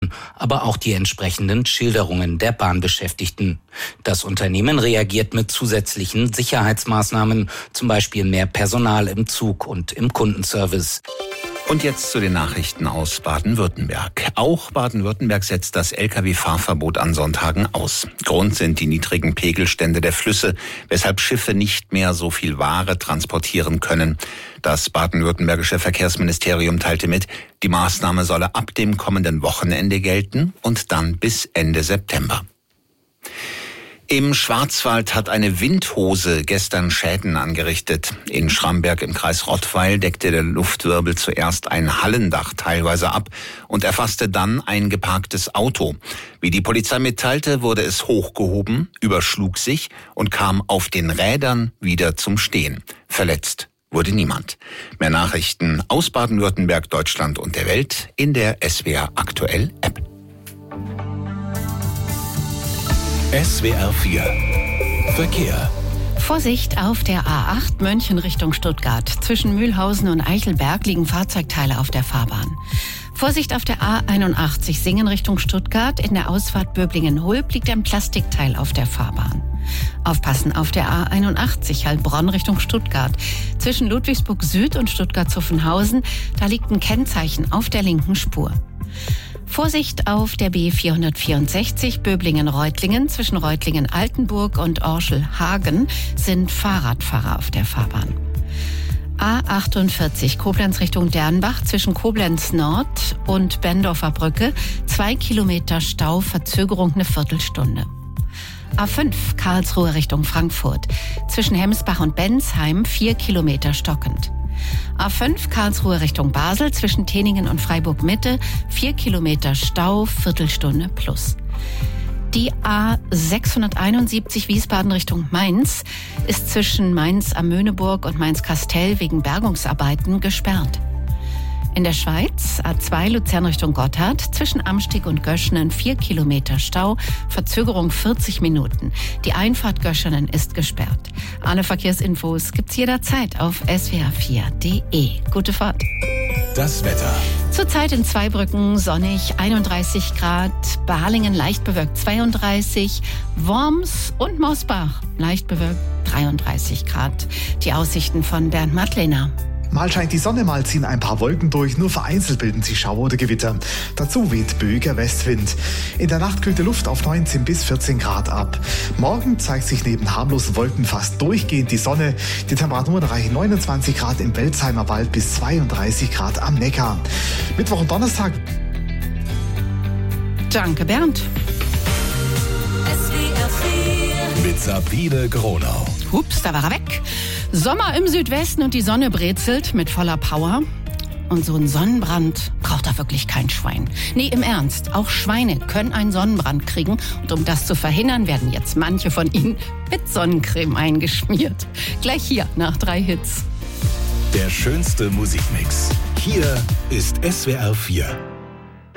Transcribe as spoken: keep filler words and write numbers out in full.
Fahrplan, aber auch die entsprechenden Schilderungen der Bahnbeschäftigten. Das Unternehmen reagiert mit zusätzlichen Sicherheitsmaßnahmen, zum Beispiel mehr Personal im Zug und im Kundenservice. Und jetzt zu den Nachrichten aus Baden-Württemberg. Auch Baden-Württemberg setzt das L K W-Fahrverbot an Sonntagen aus. Grund sind die niedrigen Pegelstände der Flüsse, weshalb Schiffe nicht mehr so viel Ware transportieren können. Das baden-württembergische Verkehrsministerium teilte mit, die Maßnahme solle ab dem kommenden Wochenende gelten und dann bis Ende September. Im Schwarzwald hat eine Windhose gestern Schäden angerichtet. In Schramberg im Kreis Rottweil deckte der Luftwirbel zuerst ein Hallendach teilweise ab und erfasste dann ein geparktes Auto. Wie die Polizei mitteilte, wurde es hochgehoben, überschlug sich und kam auf den Rädern wieder zum Stehen. Verletzt wurde niemand. Mehr Nachrichten aus Baden-Württemberg, Deutschland und der Welt in der S W R Aktuell App. S W R vier Verkehr. Vorsicht auf der A acht München Richtung Stuttgart. Zwischen Mühlhausen und Eichelberg liegen Fahrzeugteile auf der Fahrbahn. Vorsicht auf der A einundachtzig Singen Richtung Stuttgart. In der Ausfahrt Böblingen-Hulb liegt ein Plastikteil auf der Fahrbahn. Aufpassen auf der A einundachtzig Heilbronn Richtung Stuttgart. Zwischen Ludwigsburg Süd und Stuttgart-Zuffenhausen, da liegt ein Kennzeichen auf der linken Spur. Vorsicht auf der B vierhundertvierundsechzig Böblingen-Reutlingen. Zwischen Reutlingen-Altenburg und Orschel-Hagen sind Fahrradfahrer auf der Fahrbahn. A achtundvierzig Koblenz Richtung Dernbach. Zwischen Koblenz Nord und Bendorfer Brücke. Zwei Kilometer Stau, Verzögerung eine Viertelstunde. A fünf Karlsruhe Richtung Frankfurt. Zwischen Hemsbach und Bensheim vier Kilometer stockend. A fünf Karlsruhe Richtung Basel, zwischen Teningen und Freiburg Mitte, vier Kilometer Stau, Viertelstunde plus. Die A sechshunderteinundsiebzig Wiesbaden Richtung Mainz ist zwischen Mainz am Möhneburg und Mainz-Kastell wegen Bergungsarbeiten gesperrt. In der Schweiz A zwei Luzern Richtung Gotthard, zwischen Amstig und Göschenen vier Kilometer Stau, Verzögerung vierzig Minuten. Die Einfahrt Göschenen ist gesperrt. Alle Verkehrsinfos gibt's jederzeit auf s w r vier punkt d e. Gute Fahrt. Das Wetter. Zurzeit in Zweibrücken sonnig, einunddreißig Grad, Balingen leicht bewölkt zweiunddreißig, Worms und Mosbach leicht bewölkt dreiunddreißig Grad. Die Aussichten von Bernd Madlener. Mal scheint die Sonne, mal ziehen ein paar Wolken durch, nur vereinzelt bilden sich Schauer oder Gewitter. Dazu weht böiger Westwind. In der Nacht kühlt die Luft auf neunzehn bis vierzehn Grad ab. Morgen zeigt sich neben harmlosen Wolken fast durchgehend die Sonne. Die Temperaturen erreichen neunundzwanzig Grad im Welzheimer Wald bis zweiunddreißig Grad am Neckar. Mittwoch und Donnerstag. Danke, Bernd. Mit Sabine Gronau. Hups, da war er weg. Sommer im Südwesten und die Sonne brezelt mit voller Power. Und so ein Sonnenbrand braucht da wirklich kein Schwein. Nee, im Ernst, auch Schweine können einen Sonnenbrand kriegen. Und um das zu verhindern, werden jetzt manche von ihnen mit Sonnencreme eingeschmiert. Gleich hier nach drei Hits. Der schönste Musikmix. Hier ist S W R vier.